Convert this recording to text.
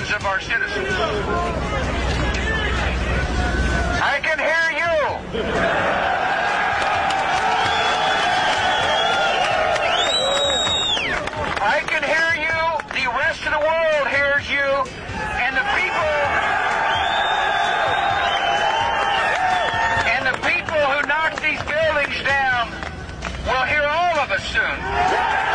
voices of our citizens. I can hear you. I can hear you. The rest of the world hears you. And the people who knock these buildings down will hear all of us soon.